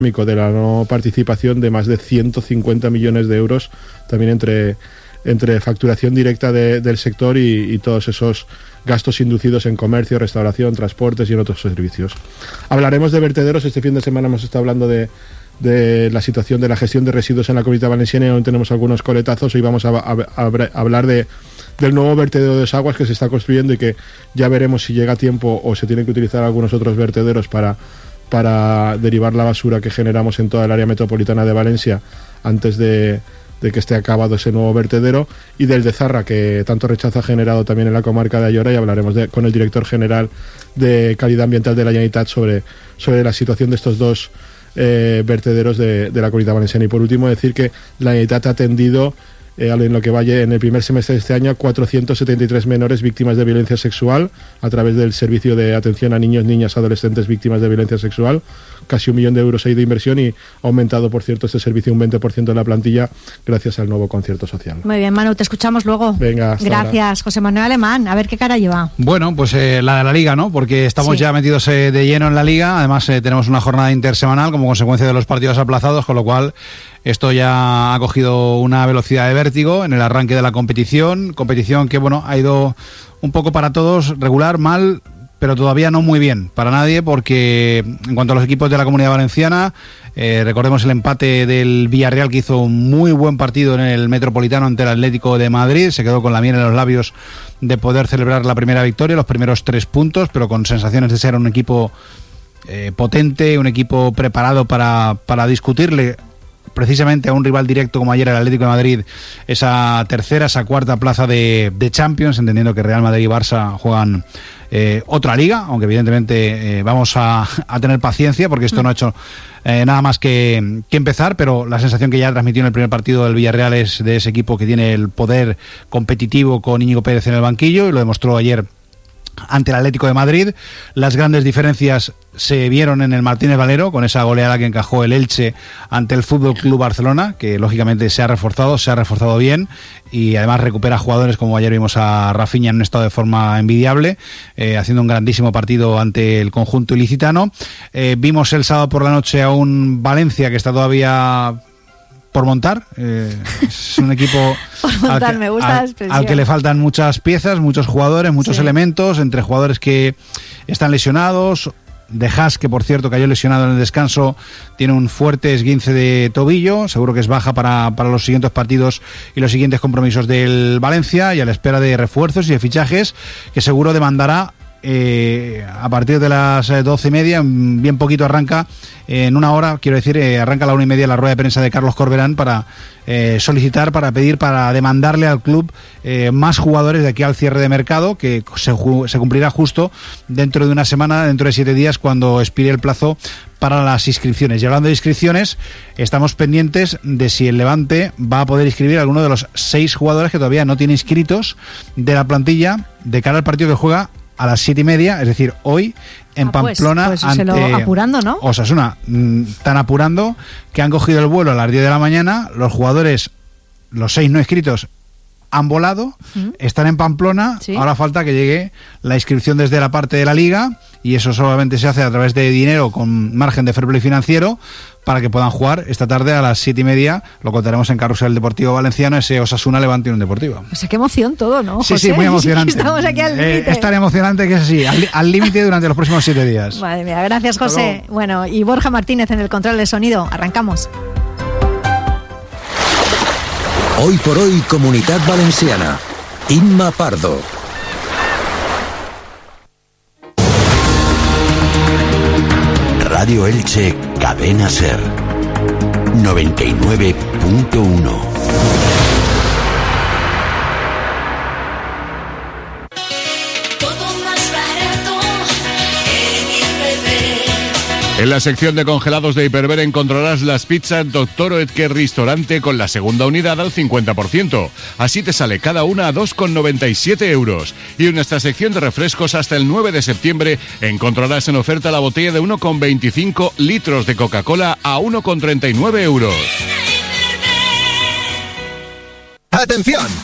de la no participación de más de 150 millones de euros también entre facturación directa del sector y todos esos gastos inducidos en comercio, restauración, transportes y en otros servicios. Hablaremos de vertederos. Este fin de semana hemos estado hablando de la situación de la gestión de residuos en la Comunidad Valenciana y aún tenemos algunos coletazos. Hoy vamos a hablar del nuevo vertedero de Desaguas que se está construyendo y que ya veremos si llega a tiempo o se tienen que utilizar algunos otros vertederos para derivar la basura que generamos en toda el área metropolitana de Valencia antes de que esté acabado ese nuevo vertedero, y del de Zarra, que tanto rechazo ha generado también en la comarca de Ayora, y hablaremos con el director general de Calidad Ambiental de la Generalitat sobre la situación de estos dos vertederos de la Comunidad Valenciana. Y por último decir que la Generalitat ha atendido en lo que vaya en el primer semestre de este año 473 menores víctimas de violencia sexual a través del servicio de atención a niños, niñas, adolescentes víctimas de violencia sexual. Casi 1 millón de euros ahí de inversión, y ha aumentado, por cierto, este servicio un 20% de la plantilla gracias al nuevo concierto social. Muy bien, Manu, te escuchamos luego. Venga, gracias, ahora. José Manuel Alemán, a ver qué cara lleva. Bueno, pues la de la Liga, ¿no? Porque estamos ya metidos de lleno en la Liga. Además tenemos una jornada intersemanal como consecuencia de los partidos aplazados, con lo cual esto ya ha cogido una velocidad de vértigo en el arranque de la competición que, bueno, ha ido un poco para todos, regular, mal, pero todavía no muy bien para nadie, porque en cuanto a los equipos de la Comunidad Valenciana, recordemos el empate del Villarreal, que hizo un muy buen partido en el Metropolitano ante el Atlético de Madrid, se quedó con la miel en los labios de poder celebrar la primera victoria, los primeros 3 puntos, pero con sensaciones de ser un equipo potente, un equipo preparado para discutirle precisamente a un rival directo como ayer el Atlético de Madrid esa tercera, esa cuarta plaza de Champions, entendiendo que Real Madrid y Barça juegan otra liga, aunque evidentemente vamos a tener paciencia porque esto no ha hecho nada más que empezar, pero la sensación que ya transmitió en el primer partido del Villarreal es de ese equipo que tiene el poder competitivo con Íñigo Pérez en el banquillo, y lo demostró ayer ante el Atlético de Madrid. Las grandes diferencias se vieron en el Martínez Valero, con esa goleada que encajó el Elche ante el Fútbol Club Barcelona, que lógicamente se ha reforzado bien, y además recupera jugadores como ayer vimos a Rafinha en un estado de forma envidiable, haciendo un grandísimo partido ante el conjunto ilicitano. Vimos el sábado por la noche a un Valencia que está todavía por montar, es un equipo al que le faltan muchas piezas, muchos jugadores, muchos elementos, entre jugadores que están lesionados. De Haas, que por cierto cayó lesionado en el descanso, tiene un fuerte esguince de tobillo, seguro que es baja para los siguientes partidos y los siguientes compromisos del Valencia, y a la espera de refuerzos y de fichajes que seguro demandará a partir de las 12:30, bien poquito arranca, en una hora, quiero decir, arranca a la 1:30 la rueda de prensa de Carlos Corberán para solicitar, para pedir, para demandarle al club más jugadores de aquí al cierre de mercado, que se cumplirá justo dentro de una semana, dentro de 7 días, cuando expire el plazo para las inscripciones. Y hablando de inscripciones, estamos pendientes de si el Levante va a poder inscribir a alguno de los 6 jugadores que todavía no tiene inscritos de la plantilla de cara al partido que juega a las 7:30, es decir, hoy en Pamplona, pues ante apurando, ¿no? Osasuna. Tan apurando que han cogido el vuelo a las 10 de la mañana, los jugadores, los 6 no inscritos, han volado, están en Pamplona, ahora falta que llegue la inscripción desde la parte de la Liga, y eso solamente se hace a través de dinero con margen de fair play financiero, para que puedan jugar esta tarde a las 7:30, lo contaremos en Carrusel Deportivo Valenciano, ese Osasuna Levante Unión Deportiva. O sea, qué emoción todo, ¿no, José? Sí, muy emocionante. Estamos aquí al límite. Es tan emocionante que es así, al límite durante los próximos 7 días. Madre mía, gracias, José. Bueno, y Borja Martínez en el control de sonido. Arrancamos. Hoy por hoy, Comunitat Valenciana. Inma Pardo. Radio Elche, Cadena Ser. 99.1. En la sección de congelados de Hiperver encontrarás las pizzas Doctor Oetker Restaurante con la segunda unidad al 50%. Así te sale cada una a 2,97 euros. Y en nuestra sección de refrescos hasta el 9 de septiembre encontrarás en oferta la botella de 1,25 litros de Coca-Cola a 1,39 euros. ¡Atención!